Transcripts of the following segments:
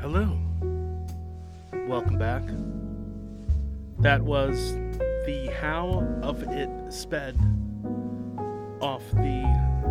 Hello. Welcome back. That was the How of It Sped off the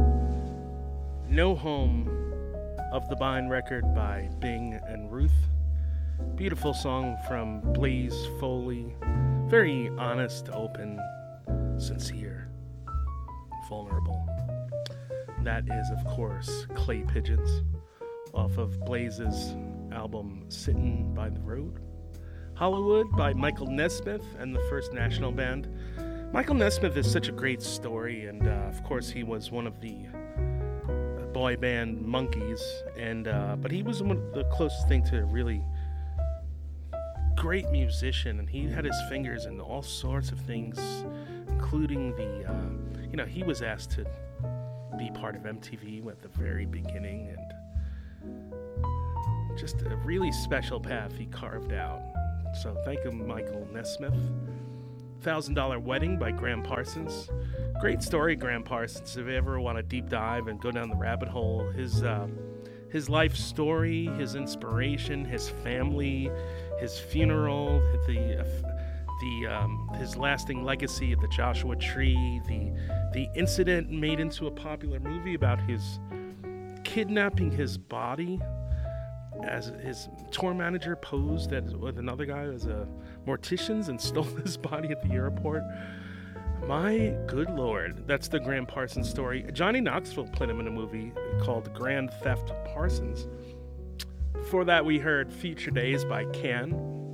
No Home of the Bind record by Bing and Ruth. Beautiful song from Blaze Foley. Very honest, open, sincere, vulnerable. That is, of course, Clay Pigeons off of Blaze's album Sittin' by the Road. Hollywood by Michael Nesmith and the First National Band. Michael Nesmith is such a great story, and of course he was one of the boy band Monkees, and but he was one of the closest thing to a really great musician, and he had his fingers in all sorts of things, including the he was asked to be part of MTV at the very beginning, and just a really special path he carved out. So thank you, Michael Nesmith. $1,000 Wedding by Graham Parsons. Great story, Graham Parsons. If you ever want to deep dive and go down the rabbit hole, his life story, his inspiration, his family, his funeral, his lasting legacy at the Joshua Tree, the incident made into a popular movie about his kidnapping his body, as his tour manager posed with another guy as a morticians and stole his body at the airport. My good lord, that's the Graham Parsons story. Johnny Knoxville played him in a movie called Grand Theft Parsons. Before that, we heard Future Days by Can.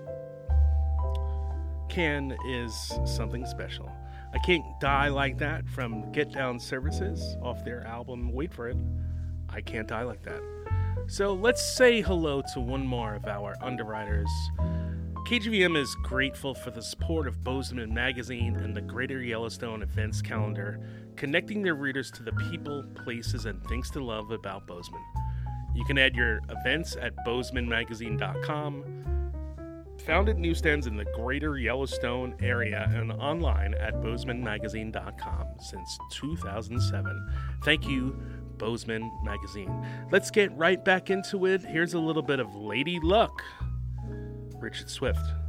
Can is something special. I Can't Die Like That from Get Down Services off their album, wait for it, I Can't Die Like That. So let's say hello to one more of our underwriters. KGVM is grateful for the support of Bozeman Magazine and the Greater Yellowstone Events Calendar, connecting their readers to the people, places, and things to love about Bozeman. You can add your events at bozemanmagazine.com, found at newsstands in the Greater Yellowstone area, and online at bozemanmagazine.com since 2007. Thank you, Bozeman Magazine. Let's get right back into it. Here's a little bit of Lady Luck, Richard Swift.